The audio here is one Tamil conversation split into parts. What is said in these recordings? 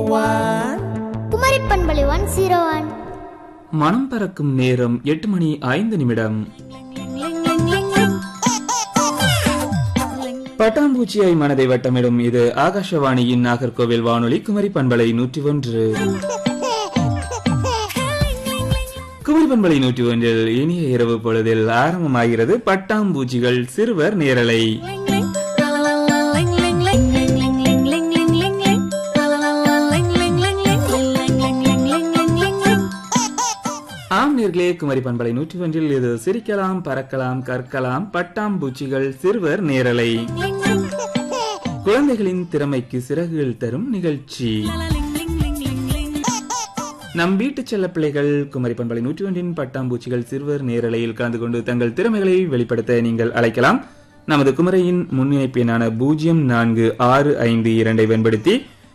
குமரி பண்பலை 101. மனம் பறக்கும் நேரம் 8:05. பட்டாம்பூச்சியாய் மனதை வட்டமிடும் இது ஆகாஷவாணியின் நாகர்கோவில் வானொலி குமரி பண்பலை 101. குமரி பண்பலை 101 இனிய இரவு பொழுதில் ஆரம்பமாகிறது பட்டாம்பூச்சிகள் சிறுவர் நேரலை. ஆம் நேர்களே, குமரி பண்பலை 101 இது சிரிக்கலாம் பறக்கலாம் கற்கலாம் பட்டாம்பூச்சிகள் சிறுவர் நேரலை. குழந்தைகளின் திறமைக்கு சிறகுகள் தரும் நிகழ்ச்சி. நம் வீட்டு செல்ல பிள்ளைகள் குமரி பண்பலை 101 பட்டாம்பூச்சிகள் சிறுவர் நேரலையில் கலந்து கொண்டு தங்கள் திறமைகளை வெளிப்படுத்த நீங்கள் அழைக்கலாம். நமது குமரியின் முன்னிணைப்பு எண்ணான 0465 பயன்படுத்தி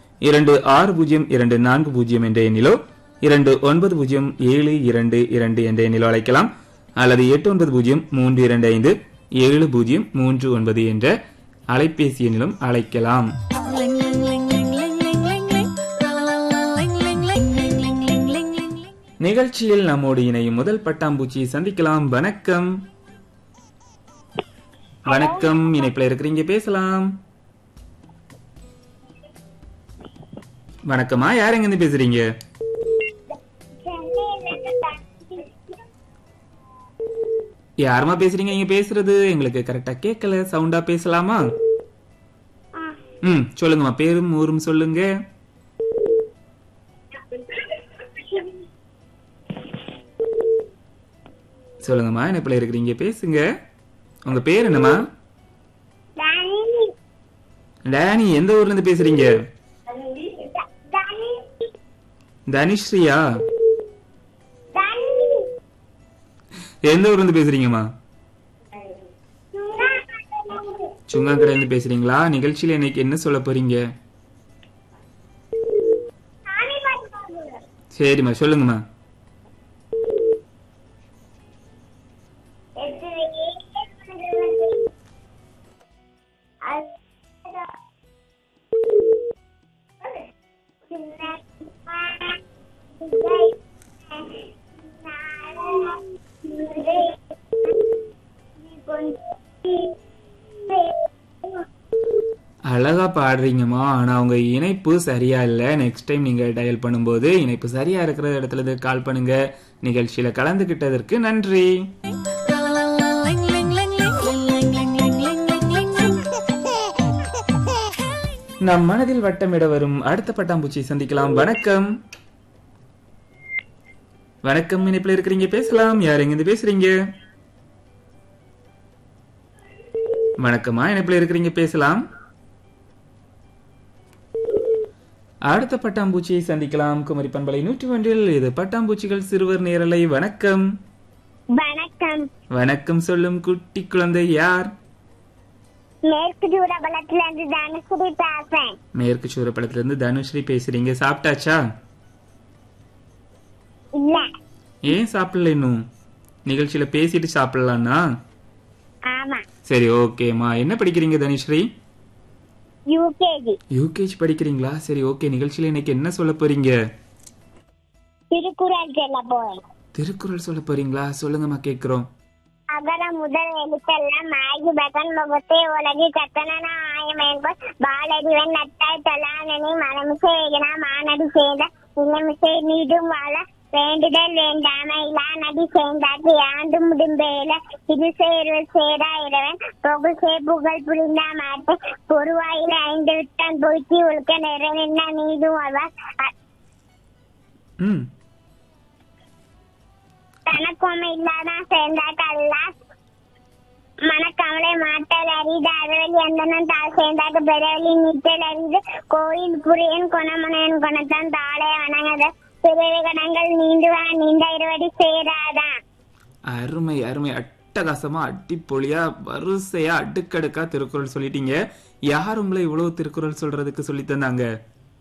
260240 என்ற எண்ணிலோ 290722 என்ற எண்ணிலோ அழைக்கலாம். அல்லது 8903257039 என்ற அலைபேசி எண்ணிலும் அழைக்கலாம். நிகழ்ச்சியில் நம்மோடு இணையும் முதல் பட்டாம்பூச்சி சந்திக்கலாம். வணக்கம். வணக்கம், இணைப்புல இருக்கிறீங்க, பேசலாம். வணக்கமா, யார் எங்க இருந்து பேசுறீங்க? யாருமா பேசுறீங்க? நீங்க பேசுறது எங்களுக்கு கரெக்டா கேட்கல, சவுண்டா பேசலாமா? சொல்லுங்கம்மா, பேரும் ஊரும் சொல்லுங்க. சொல்லுங்கம்மா, இணைப்புல இருக்கிறீங்க, பேசுங்க. உங்க பேர் என்னம்மா? டேனி. எந்த ஊர்ல இருந்து பேசுறீங்க? தனிஸ்ரீயா? எந்த ஊர்ல இருந்து பேசுறீங்கம்மா? சுங்காங்கரையில இருந்து பேசுறீங்களா? நிகழ்ச்சியில இன்னைக்கு என்ன சொல்ல போறீங்க? சரிம்மா, சொல்லுங்கம்மா. அழகா பாடுறீங்கம்மா, ஆனா உங்க இணைப்பு சரியா இல்ல. நெக்ஸ்ட் டைம் நீங்க டயல் பண்ணும்போது இணைப்பு சரியா இருக்கிற இடத்துல இருந்து கால் பண்ணுங்க. நிகழ்ச்சியில கலந்துகிட்டதற்கு நன்றி. நம் மனதில் வட்டமிட வரும் அடுத்த பட்டாம்பூச்சி சந்திக்கலாம். வணக்கம். வணக்கம், இணைப்புல இருக்கிறீங்க, பேசலாம். யார் எங்கிருந்து பேசுறீங்க? வணக்கமா, இணைப்புல இருக்கிறீங்க, பேசலாம். அடுத்த பட்டாம்பூச்சியை சந்திக்கலாம். குமரி பண்பலை 101 இது பட்டாம்பூச்சிகள் சிறுவர் நேரலை. வணக்கம். வணக்கம். வணக்கம் சொல்லும் குட்டி குழந்தை யார்? மேற்கு சூரப்பலத்திலிருந்து தனுஸ்ரீ பேசுறேன். மேற்கு சூரப்பலத்திலிருந்து தனுஸ்ரீ பேசுறீங்க. சாப்பிட்டாச்சா? இல்ல. ஏன் சாப்பிடல இன்னும்? நிகழ்ச்சியில பேசிட்டு சாப்பிடலாம்னா? ஆமா. சரி, ஓகேமா. என்ன படிக்கிறீங்க தனுஸ்ரீ? யூகேஜி. யூகேஜி படிக்கிறீங்களா? சரி, ஓகே. நிகழ்ச்சியில இன்னைக்கு என்ன சொல்ல போறீங்க? திருக்குறள் சொல்ல போறேன். திருக்குறள் சொல்ல போறீங்களா? சொல்லுங்கம்மா, கேக்குறோம். அகர முதல் எழுத்தெல்லாம் ஆகி பகன் முகத்தே உலகி கத்தன ஆயமேன்போல் பாலடிவன் நட்டாய் தொலானி மனமிசை எகனா மானடி சேர்ந்த இல்லமிசை நீடும் வாழ வேண்டுதல் வேண்டாம இல்லா நடி சேர்ந்தாக்கு ஆண்டு முடிம்பேல இது சேர்வல் சேரா இரவன் பொகுல் சே புகழ் புரிந்தா மாட்டு பொருவாயில 5 விட்டான் போய்ச்சி உழுக்க நிறைவேன்னா நீடும் வாழ்வார் தனக்கோமை இல்லாதான் சேர்ந்தாக்கு அல்ல மனக்கவலை மாட்டல் அரிது அறவழி அந்தனன் தாழ் சேர்ந்தாக்கு பெறவழி நீட்டல் அரிது கோயில் புரியன் கொணமனன் கொணத்தான் தாளே வணங்கத பிறவி கடங்கள் நீண்டுவா நீண்ட இருவடி சேராதான். அருமை அருமை, அட்டகாசமா அடிப்பொலியா வரிசையா அடுக்கடுக்கா திருக்குறள் சொல்லிட்டீங்க. யார் உங்களை இவ்வளவு திருக்குறள் சொல்றதுக்கு சொல்லி தந்தாங்க?